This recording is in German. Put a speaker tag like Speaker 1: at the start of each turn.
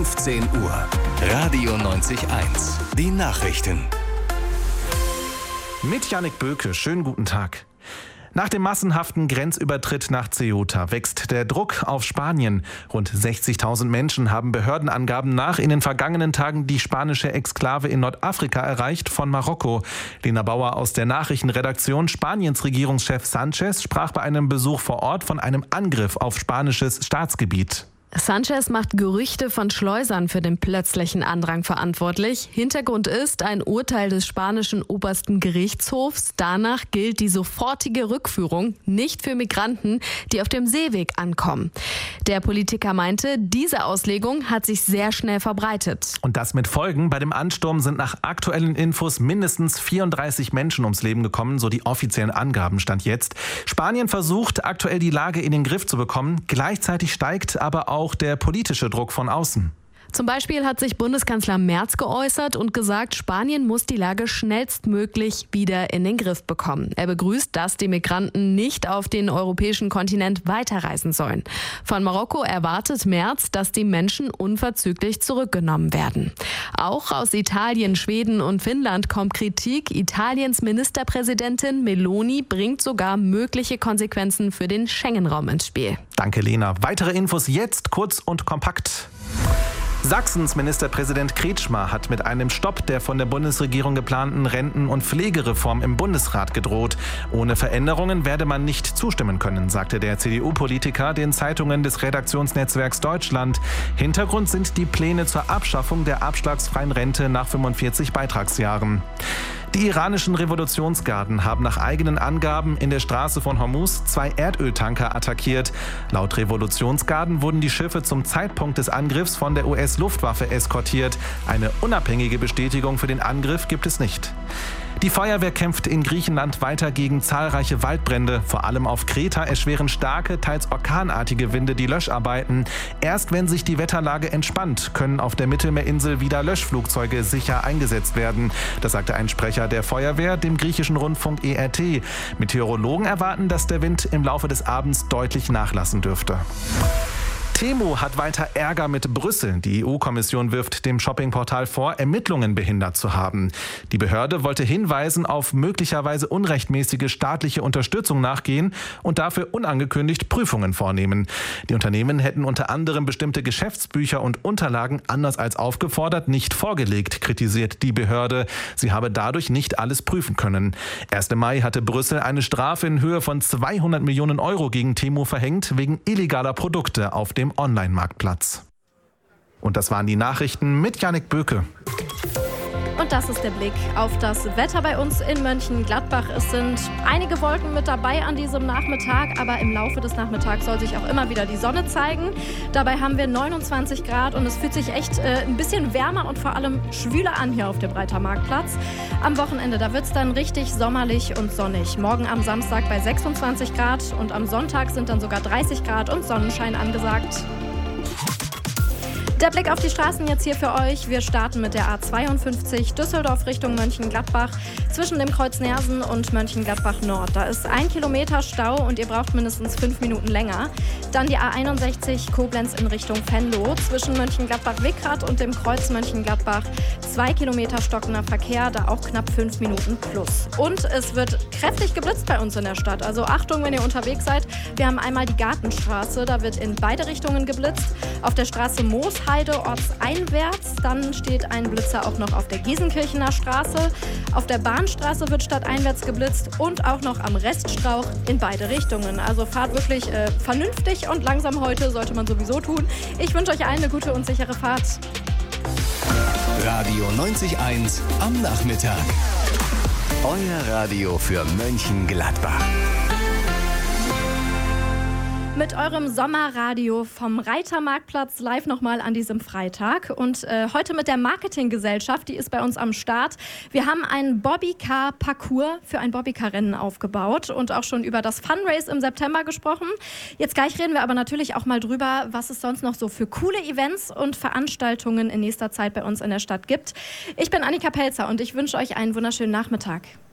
Speaker 1: 15 Uhr. Radio 90.1. Die Nachrichten.
Speaker 2: Mit Jannik Böke. Schönen guten Tag. Nach dem massenhaften Grenzübertritt nach Ceuta wächst der Druck auf Spanien. Rund 60.000 Menschen haben Behördenangaben nach in den vergangenen Tagen die spanische Exklave in Nordafrika erreicht von Marokko. Lena Bauer aus der Nachrichtenredaktion. Spaniens Regierungschef Sánchez sprach bei einem Besuch vor Ort von einem Angriff auf spanisches Staatsgebiet.
Speaker 3: Sánchez macht Gerüchte von Schleusern für den plötzlichen Andrang verantwortlich. Hintergrund ist ein Urteil des spanischen obersten Gerichtshofs. Danach gilt die sofortige Rückführung nicht für Migranten, die auf dem Seeweg ankommen. Der Politiker meinte, diese Auslegung hat sich sehr schnell verbreitet.
Speaker 2: Und das mit Folgen. Bei dem Ansturm sind nach aktuellen Infos mindestens 34 Menschen ums Leben gekommen, so die offiziellen Angaben stand jetzt. Spanien versucht aktuell die Lage in den Griff zu bekommen. Gleichzeitig steigt aber auch der politische Druck von außen.
Speaker 3: Zum Beispiel hat sich Bundeskanzler Merz geäußert und gesagt, Spanien muss die Lage schnellstmöglich wieder in den Griff bekommen. Er begrüßt, dass die Migranten nicht auf den europäischen Kontinent weiterreisen sollen. Von Marokko erwartet Merz, dass die Menschen unverzüglich zurückgenommen werden. Auch aus Italien, Schweden und Finnland kommt Kritik. Italiens Ministerpräsidentin Meloni bringt sogar mögliche Konsequenzen für den Schengen-Raum ins Spiel.
Speaker 2: Danke, Lena. Weitere Infos jetzt kurz und kompakt. Sachsens Ministerpräsident Kretschmer hat mit einem Stopp der von der Bundesregierung geplanten Renten- und Pflegereform im Bundesrat gedroht. Ohne Veränderungen werde man nicht zustimmen können, sagte der CDU-Politiker den Zeitungen des Redaktionsnetzwerks Deutschland. Hintergrund sind die Pläne zur Abschaffung der abschlagsfreien Rente nach 45 Beitragsjahren. Die iranischen Revolutionsgarden haben nach eigenen Angaben in der Straße von Hormuz 2 Erdöltanker attackiert. Laut Revolutionsgarden wurden die Schiffe zum Zeitpunkt des Angriffs von der US-Luftwaffe eskortiert. Eine unabhängige Bestätigung für den Angriff gibt es nicht. Die Feuerwehr kämpft in Griechenland weiter gegen zahlreiche Waldbrände. Vor allem auf Kreta erschweren starke, teils orkanartige Winde die Löscharbeiten. Erst wenn sich die Wetterlage entspannt, können auf der Mittelmeerinsel wieder Löschflugzeuge sicher eingesetzt werden. Das sagte ein Sprecher der Feuerwehr dem griechischen Rundfunk ERT. Meteorologen erwarten, dass der Wind im Laufe des Abends deutlich nachlassen dürfte. Temu hat weiter Ärger mit Brüssel. Die EU-Kommission wirft dem Shoppingportal vor, Ermittlungen behindert zu haben. Die Behörde wollte Hinweisen auf möglicherweise unrechtmäßige staatliche Unterstützung nachgehen und dafür unangekündigt Prüfungen vornehmen. Die Unternehmen hätten unter anderem bestimmte Geschäftsbücher und Unterlagen anders als aufgefordert nicht vorgelegt, kritisiert die Behörde. Sie habe dadurch nicht alles prüfen können. Erst im Mai hatte Brüssel eine Strafe in Höhe von 200 Millionen Euro gegen Temu verhängt, wegen illegaler Produkte auf dem Online-Marktplatz. Und das waren die Nachrichten mit Jannik Böke.
Speaker 4: Und das ist der Blick auf das Wetter bei uns in Mönchengladbach. Es sind einige Wolken mit dabei an diesem Nachmittag, aber im Laufe des Nachmittags soll sich auch immer wieder die Sonne zeigen. Dabei haben wir 29 Grad und es fühlt sich echt ein bisschen wärmer und vor allem schwüler an hier auf dem Breiter Marktplatz. Am Wochenende, da wird es dann richtig sommerlich und sonnig. Morgen am Samstag bei 26 Grad und am Sonntag sind dann sogar 30 Grad und Sonnenschein angesagt. Der Blick auf die Straßen jetzt hier für euch. Wir starten mit der A52 Düsseldorf Richtung Mönchengladbach zwischen dem Kreuz Nersen und Mönchengladbach Nord. Da ist 1 Kilometer Stau und ihr braucht mindestens 5 Minuten länger. Dann die A61 Koblenz in Richtung Venlo zwischen Mönchengladbach-Wickrath und dem Kreuz Mönchengladbach. 2 Kilometer stockender Verkehr, da auch knapp 5 Minuten plus. Und es wird kräftig geblitzt bei uns in der Stadt. Also Achtung, wenn ihr unterwegs seid. Wir haben einmal die Gartenstraße, da wird in beide Richtungen geblitzt. Auf der Straße Moosheide ortseinwärts, dann steht ein Blitzer auch noch auf der Giesenkirchener Straße. Auf der Bahnstraße wird stadteinwärts geblitzt und auch noch am Reststrauch in beide Richtungen. Also fahrt wirklich vernünftig und langsam heute, sollte man sowieso tun. Ich wünsche euch eine gute und sichere Fahrt.
Speaker 1: Radio 90.1 am Nachmittag. Euer Radio für Mönchengladbach.
Speaker 4: Mit eurem Sommerradio vom Reitermarktplatz live nochmal an diesem Freitag. Und heute mit der Marketinggesellschaft, die ist bei uns am Start. Wir haben einen Bobbycar-Parcours für ein Bobbycar-Rennen aufgebaut und auch schon über das Funrace im September gesprochen. Jetzt gleich reden wir aber natürlich auch mal drüber, was es sonst noch so für coole Events und Veranstaltungen in nächster Zeit bei uns in der Stadt gibt. Ich bin Annika Pelzer und ich wünsche euch einen wunderschönen Nachmittag.